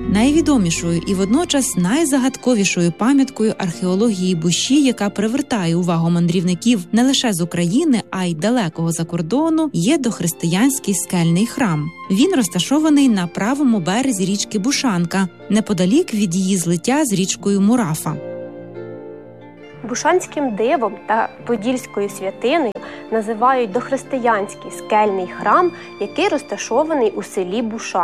Найвідомішою і водночас найзагадковішою пам'яткою археології Буші, яка привертає увагу мандрівників не лише з України, а й далекого за кордону, є дохристиянський скельний храм. Він розташований на правому березі річки Бушанка, неподалік від її злиття з річкою Мурафа. Бушанським дивом та подільською святиною називають дохристиянський скельний храм, який розташований у селі Буша.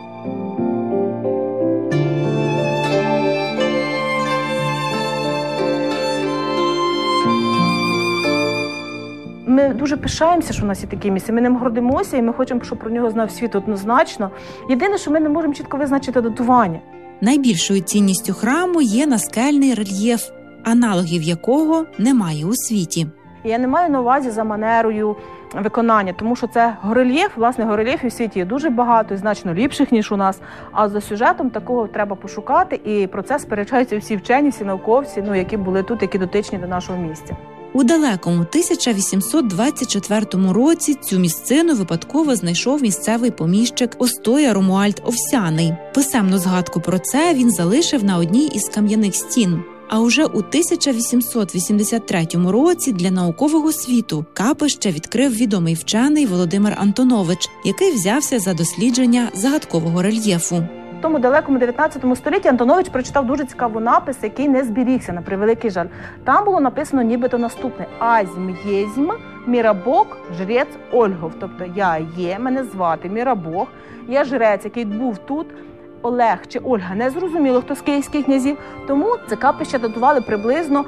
Ми дуже пишаємося, що в нас є таке місце. Ми ним гордимося і ми хочемо, щоб про нього знав світ однозначно. Єдине, що ми не можемо чітко визначити датування. Найбільшою цінністю храму є наскельний рельєф, аналогів якого немає у світі. Я не маю на увазі за манерою виконання, тому що це горельєф, власне, горельєфів в світі є дуже багато і значно ліпших, ніж у нас. А за сюжетом такого треба пошукати, і про це сперечаються всі вчені, всі науковці, які були тут, які дотичні до нашого місця. У далекому 1824 році цю місцину випадково знайшов місцевий поміщик Остоя Ромуальд Овсяний. Писемну згадку про це він залишив на одній із кам'яних стін. А уже у 1883 році для наукового світу капище відкрив відомий вчений Володимир Антонович, який взявся за дослідження загадкового рельєфу. В тому далекому 19 столітті Антонович прочитав дуже цікавий напис, який не зберігся, на превеликий жаль. Там було написано нібито наступне: «Азім єзьм, Мірабог, жрець Ольгов». Тобто я є, мене звати Мірабог, я жрець, який був тут, Олег чи Ольга, не зрозуміло, хто з київських князів. Тому це капище датували приблизно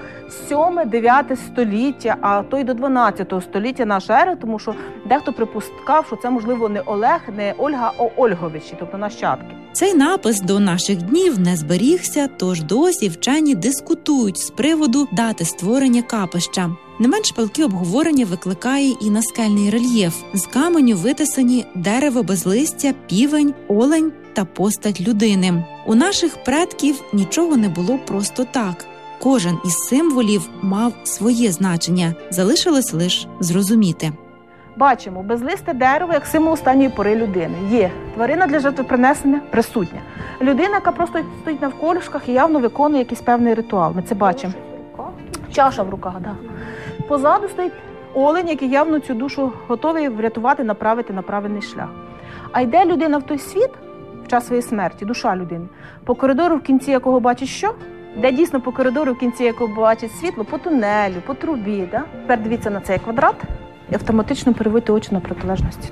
7-9 століття, а то й до 12 століття нашої ери, тому що дехто припускав, що це, можливо, не Олег, не Ольга, а Ольговичі, тобто нащадки. Цей напис до наших днів не зберігся, тож досі вчені дискутують з приводу дати створення капища. Не менш палкі обговорення викликає і наскельний рельєф. З каменю витисані дерево без листя, півень, олень та постать людини. У наших предків нічого не було просто так. Кожен із символів мав своє значення. Залишилось лише зрозуміти. Бачимо, безлисте дерево як символ останньої пори людини. Є. Тварина для жертвопринесення присутня. Людина, яка просто стоїть навколішках і явно виконує якийсь певний ритуал. Ми це бачимо. Чаша в руках, так. Позаду стоїть олень, який явно цю душу готовий врятувати, направити на правильний шлях. А йде людина в той світ, в час своєї смерті, душа людини, по коридору, в кінці якого бачить що? Де дійсно по коридору, в кінці якого бачить світло, по тунелю, по трубі. Да? Тепер дивіться на цей квадрат і автоматично переводьте очі на протилежності.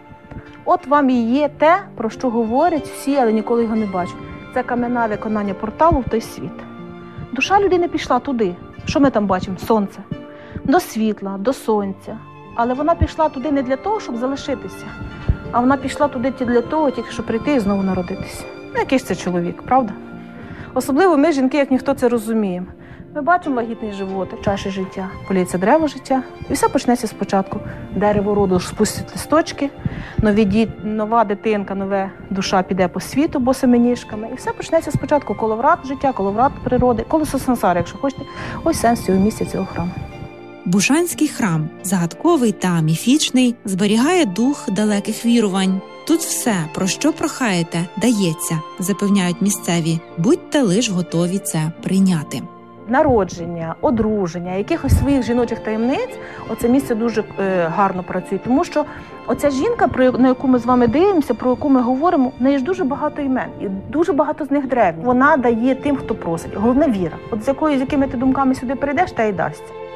От вам і є те, про що говорять всі, але ніколи його не бачать. Це кам'яне виконання порталу в той світ. Душа людини пішла туди. Що ми там бачимо? Сонце. До світла, до сонця. Але вона пішла туди не для того, щоб залишитися, а вона пішла туди для того, тільки щоб прийти і знову народитися. Який ж це чоловік, правда? Особливо ми, жінки, як ніхто це розуміємо. Ми бачимо вагітний животик, в чаші життя, поліється дерево життя, і все почнеться спочатку. Дерево роду спустить листочки, нова дитинка, нова душа піде по світу босими ніжками, і все почнеться спочатку. Коловрат життя, коловрат природи, колесо сансари, якщо хочете. Ось сенс цього місця, цього храму. Бушанський храм, загадковий та міфічний, зберігає дух далеких вірувань. Тут все, про що прохаєте, дається, запевняють місцеві. Будьте лиш готові це прийняти. Народження, одруження, якихось своїх жіночих таємниць, оце місце дуже гарно працює. Тому що оця жінка, на яку ми з вами дивимося, про яку ми говоримо, в неї ж дуже багато імен. І дуже багато з них древніх. Вона дає тим, хто просить. Головне – віра. От з якими ти думками сюди прийдеш, та й дасться.